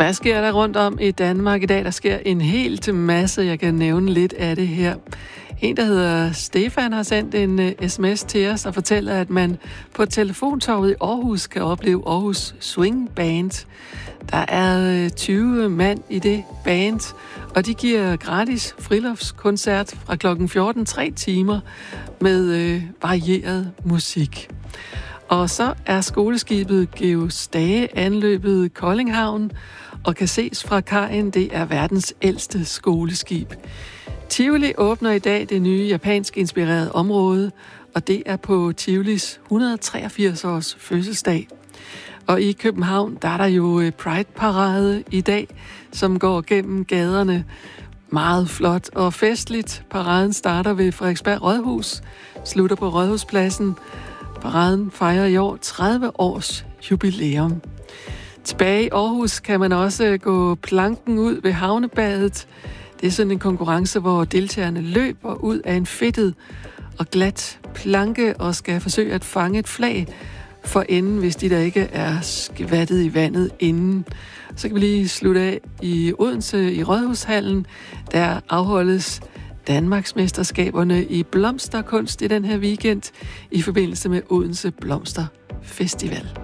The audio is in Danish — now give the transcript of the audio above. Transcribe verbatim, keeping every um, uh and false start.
Hvad sker der rundt om i Danmark i dag? Der sker en helt masse. Jeg kan nævne lidt af det her. En, der hedder Stefan, har sendt en uh, sms til os og fortæller, at man på telefontorvet i Aarhus kan opleve Aarhus Swing Band. Der er uh, tyve mand i det band, og de giver gratis friluftskoncert fra klokken fjorten, tre timer med uh, varieret musik. Og så er skoleskibet Georg Stage anløbet Kolding Havn og kan ses fra kajen. Det er verdens ældste skoleskib. Tivoli åbner i dag det nye japansk inspirerede område, og det er på Tivolis et hundrede og treogfirs års fødselsdag. Og i København, der er der jo Pride-parade i dag, som går gennem gaderne. Meget flot og festligt. Paraden starter ved Frederiksberg Rådhus, slutter på Rådhuspladsen. Paraden fejrer i år tredive års jubilæum. Tilbage i Aarhus kan man også gå planken ud ved havnebadet. Det er sådan en konkurrence, hvor deltagerne løber ud af en fedtet og glat planke og skal forsøge at fange et flag for enden, hvis de der ikke er skvattet i vandet inden. Så kan vi lige slutte af i Odense i Rådhushallen. Der afholdes Danmarksmesterskaberne i blomsterkunst i den her weekend i forbindelse med Odense Blomsterfestival.